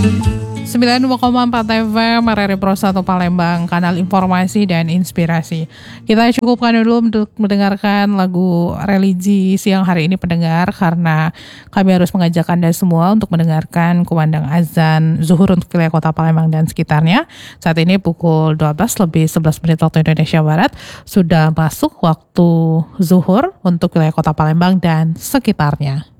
92,4 FM RRI Pro 1 Palembang, kanal informasi dan inspirasi. Kita cukupkan dulu untuk mendengarkan lagu religi siang hari ini pendengar, karena kami harus mengajak Anda semua untuk mendengarkan kumandang azan zuhur untuk wilayah kota Palembang dan sekitarnya. Saat ini pukul 12:11 waktu Indonesia Barat, sudah masuk waktu zuhur untuk wilayah kota Palembang dan sekitarnya.